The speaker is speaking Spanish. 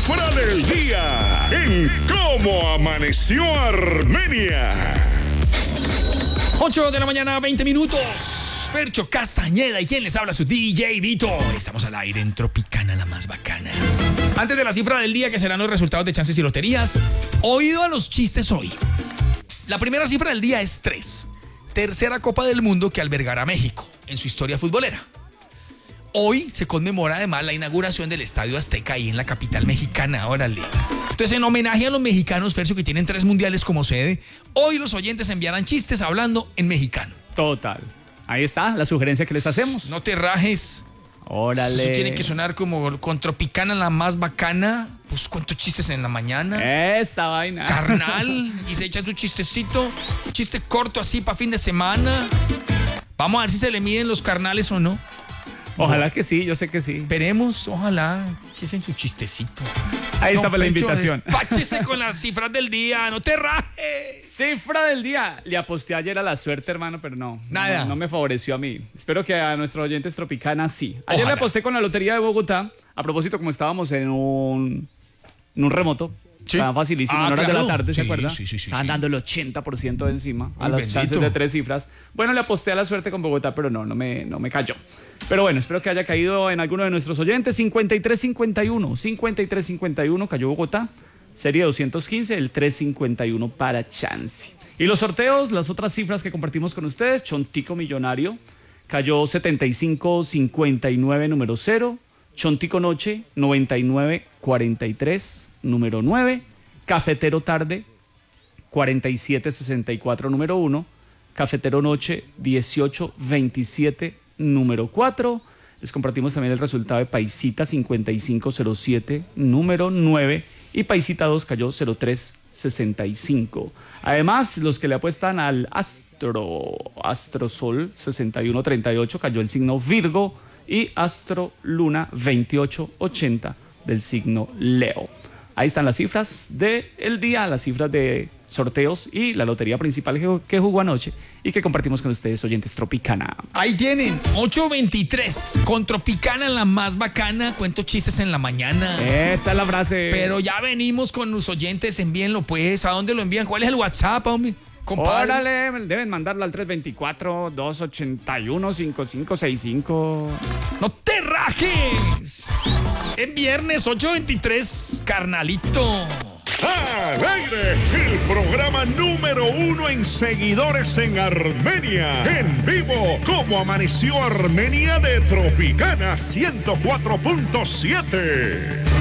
cifra del día en Cómo Amaneció Armenia. 8 de la mañana, 20 minutos. Fercho Castañeda y quien les habla, su DJ Vito. Estamos al aire en Tropicana, la más bacana. Antes de la cifra del día, que serán los resultados de chances y loterías, oído a los chistes hoy. La primera cifra del día es 3. Tercera Copa del Mundo que albergará México en su historia futbolera. Hoy se conmemora además la inauguración del Estadio Azteca ahí en la capital mexicana. Órale. Entonces, en homenaje a los mexicanos, Fercio, que tienen 3 mundiales como sede, hoy los oyentes enviarán chistes hablando en mexicano. Total. Ahí está la sugerencia que les hacemos. No te rajes. Órale. Eso tiene que sonar como con Tropicana, la más bacana. Pues cuento chistes en la mañana. Esta vaina. Carnal. Y se echa su chistecito. Chiste corto así para fin de semana. Vamos a ver si se le miden los carnales o no. Ojalá que sí, yo sé que sí. Esperemos, ojalá que sea en su chistecito. Ahí está la invitación. Despáchese con las cifras del día, no te rajes. Cifra del día. Le aposté ayer a la suerte, hermano, pero no. Nada. No me favoreció a mí. Espero que a nuestros oyentes Tropicana sí. Ayer Ojalá. le aposté con la Lotería de Bogotá. A propósito, como estábamos en un remoto. Sí. Estaba facilísimo, en horas claro. de la tarde, ¿se Sí, acuerda? sí. Estaban dando el 80% de encima a Uy, las bendito. chances de 3 cifras. Bueno, le aposté a la suerte con Bogotá, pero no me cayó. Pero bueno, espero que haya caído en alguno de nuestros oyentes. 53-51 cayó Bogotá. Serie 215, el 351 para chance. Y los sorteos, las otras cifras que compartimos con ustedes. Chontico Millonario cayó 75-59 número 0. Chontico Noche 99-43 número 9, Cafetero Tarde 47-64 número 1, Cafetero Noche 18-27 número 4. Les compartimos también el resultado de Paisita 5507 número 9 y Paisita 2 cayó 0365. Además, los que le apuestan al Astrosol 6138 cayó el signo Virgo y Astro Luna 2880 del signo Leo. Ahí están las cifras del día, las cifras de sorteos y la lotería principal que jugó anoche y que compartimos con ustedes, oyentes Tropicana. Ahí tienen, 8:23. Con Tropicana, la más bacana. Cuento chistes en la mañana. Esa es la frase. Pero ya venimos con los oyentes, envíenlo pues. ¿A dónde lo envían? ¿Cuál es el WhatsApp, hombre? Compadre. Órale, deben mandarlo al 324-281-5565. ¡No te rajes! Es viernes, 8:23, carnalito. Al aire, el programa número 1 en seguidores en Armenia. En vivo, Cómo Amaneció Armenia de Tropicana 104.7.